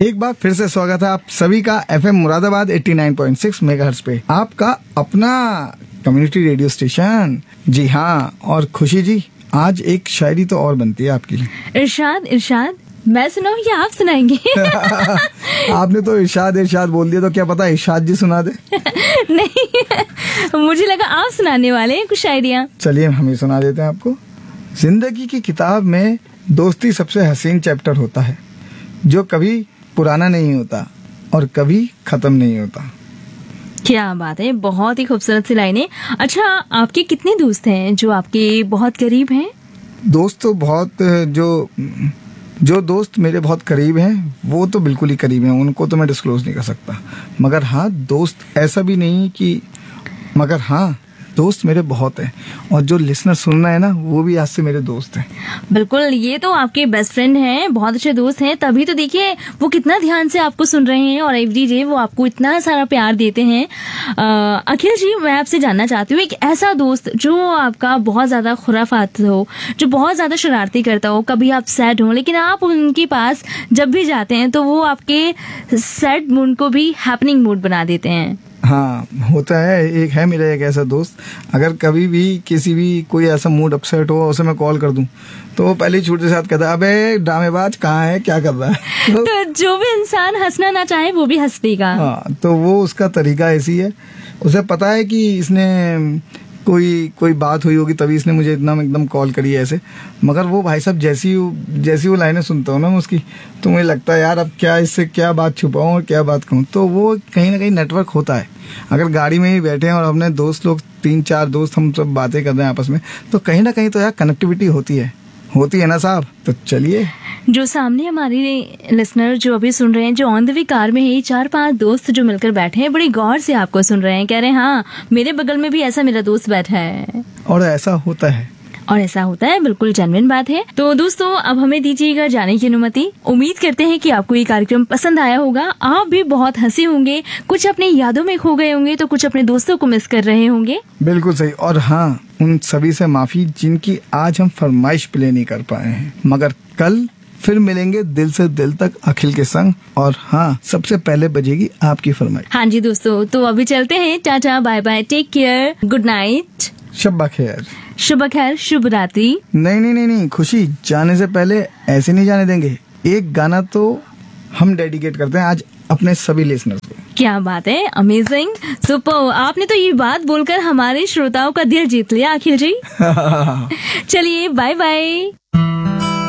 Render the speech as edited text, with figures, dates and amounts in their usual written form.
एक बार फिर से स्वागत है आप सभी का एफएम मुरादाबाद 89.6 मेगाहर्ट्ज पे, आपका अपना कम्युनिटी रेडियो स्टेशन। जी हाँ, और खुशी जी आज एक शायरी तो और बनती है आपके लिए। इरशाद मैं सुनाऊं या आप सुनाएंगे? आपने तो इरशाद बोल दिया, तो क्या पता इरशाद जी सुना दे। नहीं, मुझे लगा आप सुनाने वाले हैं कुछ शायरियाँ। चलिए हम ही सुना देते हैं आपको। जिंदगी की किताब में दोस्ती सबसे हसीन चैप्टर होता है, जो कभी पुराना नहीं होता और कभी खत्म नहीं होता। क्या बात है, बहुत ही खूबसूरत सी लाइनें। अच्छा, आपके कितने दोस्त हैं जो आपके बहुत करीब हैं? दोस्त तो बहुत जो दोस्त मेरे बहुत करीब हैं वो तो बिल्कुल ही करीब हैं, उनको तो मैं डिस्क्लोज नहीं कर सकता। मगर हाँ, दोस्त ऐसा भी नहीं कि, मगर हाँ दोस्त मेरे बहुत हैं, और जो लिसनर सुन रहे हैं ना वो भी आज से मेरे दोस्त हैं। बिल्कुल, ये तो आपके बेस्ट फ्रेंड हैं, बहुत अच्छे दोस्त हैं, तभी तो देखिए वो कितना ध्यान से आपको सुन रहे हैं और एवरी डे वो आपको इतना सारा प्यार देते हैं। अखिल जी, मैं आपसे जानना चाहती हूँ, एक ऐसा दोस्त जो आपका बहुत ज्यादा खुराफात हो, जो बहुत ज्यादा शरारती करता हो, कभी आप सैड हो लेकिन आप उनके पास जब भी जाते हैं तो वो आपके सैड मूड को भी हैपनिंग मूड बना देते हैं। हाँ होता है, एक है मेरा एक ऐसा दोस्त, अगर कभी भी किसी भी कोई ऐसा मूड अपसेट हो उसे मैं कॉल कर दूं तो वो पहले ही छूट के साथ कहता है, अबे ड्रामेबाज कहाँ है, क्या कर रहा है। तो जो भी इंसान हंसना ना चाहे वो भी हंस देगा। हाँ, तो वो उसका तरीका ऐसी है, उसे पता है कि इसने कोई बात हुई होगी तभी इसने मुझे एकदम कॉल करी है ऐसे। मगर वो भाई साहब जैसी वो लाइनें सुनता हूँ ना उसकी, तो मुझे लगता है यार अब क्या इससे क्या बात छुपाऊं और क्या बात कहूँ। तो वो कहीं ना कहीं नेटवर्क होता है। अगर गाड़ी में ही बैठे हैं और अपने दोस्त लोग 3-4 दोस्त हम सब बातें कर रहे हैं आपस में, तो कहीं ना कहीं तो यार कनेक्टिविटी होती है ना साहब। तो चलिए, जो सामने हमारे लिसनर जो अभी सुन रहे हैं, जो ऑन द वे कार में है, 4-5 दोस्त जो मिलकर बैठे हैं, बड़ी गौर से आपको सुन रहे हैं, कह रहे हैं हाँ मेरे बगल में भी ऐसा मेरा दोस्त बैठा है। और ऐसा होता है, बिल्कुल जेन्युइन बात है। तो दोस्तों, अब हमें दीजिएगा जाने की अनुमति। उम्मीद करते हैं कि आपको ये कार्यक्रम पसंद आया होगा, आप भी बहुत हंसे होंगे, कुछ अपनी यादों में खो गए होंगे, तो कुछ अपने दोस्तों को मिस कर रहे होंगे। बिल्कुल सही। और हाँ, उन सभी से माफी जिनकी आज हम फरमाइश प्ले नहीं कर पाए हैं, मगर कल फिर मिलेंगे दिल से दिल तक अखिल के संग। और हाँ, सबसे पहले बजेगी आपकी फरमाइश। हाँ जी दोस्तों, तो अभी चलते हैं, tata bye bye, take care, good night, शब्बा खैर, शुभ खैर, शुभ रात्रि। नहीं, खुशी जाने से पहले ऐसे नहीं जाने देंगे। एक गाना तो हम डेडिकेट करते हैं आज अपने सभी लिसनर्स को। क्या बात है, अमेजिंग, सुपर। आपने तो ये बात बोलकर हमारे श्रोताओं का दिल जीत लिया अखिल जी। चलिए बाय बाय।